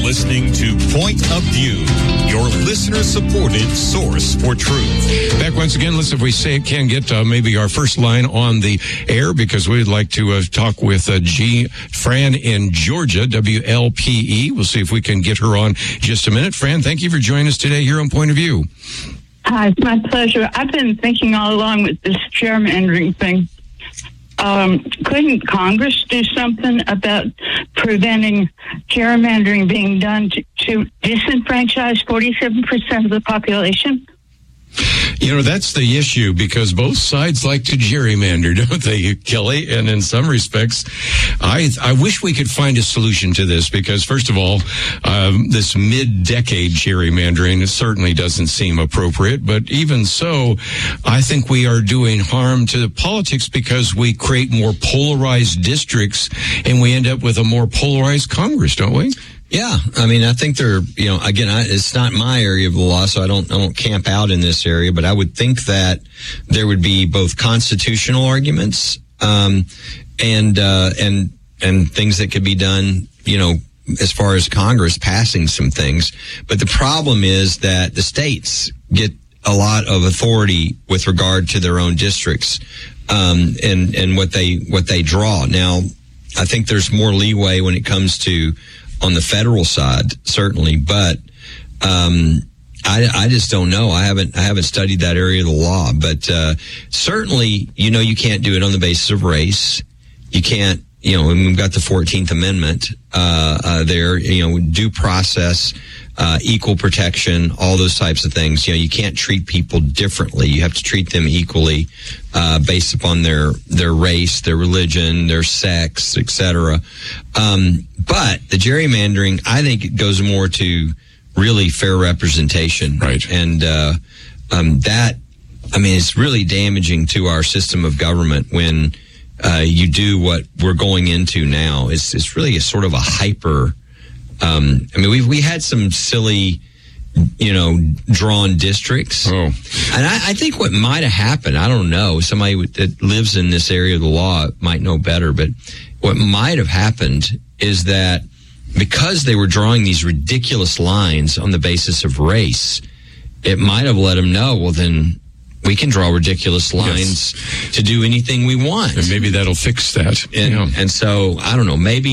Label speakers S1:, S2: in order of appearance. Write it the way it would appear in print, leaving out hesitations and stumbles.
S1: listening to Point of View, your listener-supported source for truth.
S2: Back once again, listen, if we can get maybe our first line on the air, because we'd like to talk with Fran in Georgia, WLPE. We'll see if we can get her on just a minute. Fran, thank you for joining us today here on Point of View.
S3: Hi, it's my pleasure. I've been thinking all along with this gerrymandering thing. Couldn't Congress do something about preventing gerrymandering being done to disenfranchise 47% of the population?
S2: You know, that's the issue, because both sides like to gerrymander, don't they, Kelly? And in some respects, I wish we could find a solution to this, because, first of all, this mid-decade gerrymandering certainly doesn't seem appropriate. But even so, I think we are doing harm to the politics, because we create more polarized districts and we end up with a more polarized Congress, don't we?
S4: Yeah, I mean, I think again, it's not my area of the law, so I don't camp out in this area, but I would think that there would be both constitutional arguments, and things that could be done, as far as Congress passing some things. But the problem is that the states get a lot of authority with regard to their own districts, and what they draw. Now, I think there's more leeway when it comes to on the federal side, certainly, but I just don't know. I haven't studied that area of the law, but certainly, you can't do it on the basis of race. You can't, and we've got the 14th Amendment there. Due process, equal protection, all those types of things. You can't treat people differently. You have to treat them equally based upon their race, their religion, their sex, etc. But the gerrymandering, I think it goes more to really fair representation.
S2: Right.
S4: And it's really damaging to our system of government when you do what we're going into now. It's really a sort of a hyper. We had some silly, drawn districts.
S2: Oh.
S4: And I think what might have happened, I don't know, somebody that lives in this area of the law might know better, but what might have happened is that because they were drawing these ridiculous lines on the basis of race, it might have let them know, well, then we can draw ridiculous lines to do anything we want.
S2: And maybe that'll fix that.
S4: And so, I don't know, maybe